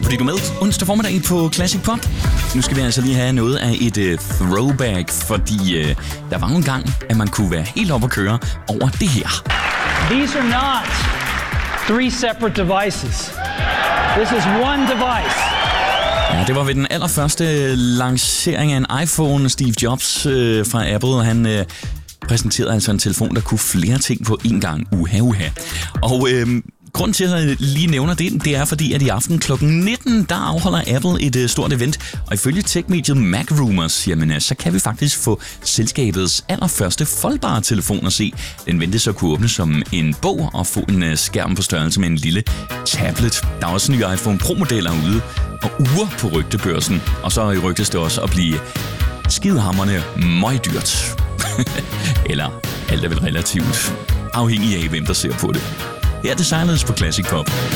fordi du er med onsdag formiddag på Classic Pop. Nu skal vi altså lige have noget af et throwback, fordi der var en gang, at man kunne være helt oppe at køre over det her. These are not 3 separate devices. This is one device. Ja, det var ved den allerførste lancering af en iPhone. Steve Jobs fra Apple, og han præsenterede altså en telefon, der kunne flere ting på én gang. Uha. Og grunden til, at jeg lige nævner det er fordi, at i aften kl. 19, der afholder Apple et stort event. Og ifølge tech-mediet MacRumors, jamen, så kan vi faktisk få selskabets allerførste foldbare telefon at se. Den ventes at kunne åbne som en bog og få en skærm på størrelse med en lille tablet. Der er også nye iPhone Pro-modeller ude og uger på rygtebørsen. Og så rygtes det også at blive skidehamrende møgdyrt. Eller alt er vel relativt afhængig af, hvem der ser på det. Her er det Silence på Classic Pop.